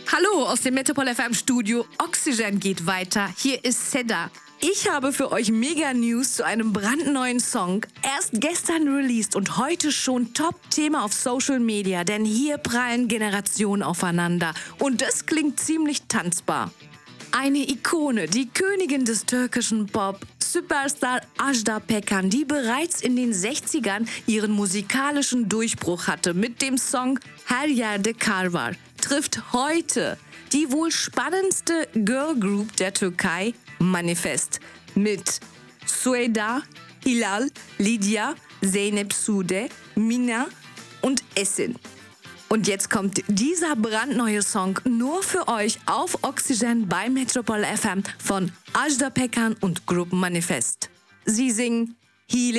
Hallo aus dem Metropol FM Studio. Oxygen geht weiter. Hier ist Seda. Ich habe für euch mega News zu einem brandneuen Song. Erst gestern released und heute schon Top-Thema auf Social Media, denn hier prallen Generationen aufeinander. Und das klingt ziemlich tanzbar. Eine Ikone, die Königin des türkischen Pop, Superstar Ajda Pekkan, die bereits in den 60ern ihren musikalischen Durchbruch hatte mit dem Song Her Yerde Kar Var, trifft heute die wohl spannendste Girlgroup der Türkei, Manifest, mit Sueda, Hilal, Lydia, Zeynep Sude, Mina und Esin. Und jetzt kommt dieser brandneue Song nur für euch auf Oxygen bei Metropol FM von Ajda Pekkan und Gruppe Manifest. Sie singen Hile